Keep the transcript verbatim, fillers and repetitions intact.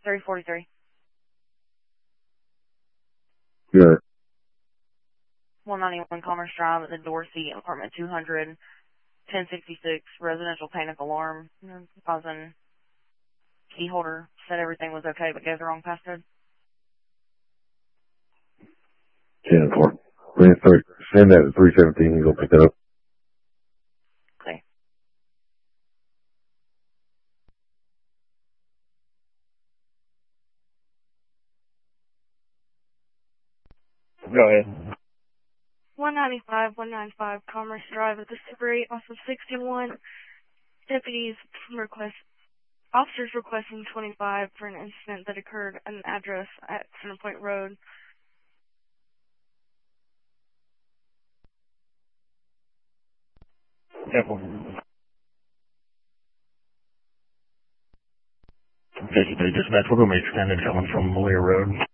three forty-three. Good. one ninety-one Commerce Drive at the Dorsey, apartment two hundred, ten sixty-six, residential panic alarm, causing key holder, said everything was okay, but gave the wrong passcode. ten four. Send that to three seventeen, he's gonna pick it up. Okay. Go ahead. one ninety-five, one ninety-five Commerce Drive at the Super eight, off of sixty-one. Deputies request, officers requesting twenty-five for an incident that occurred at an address at Center Point Road. ten Okay, today dispatch, we're going to be extended coming from Malia Road.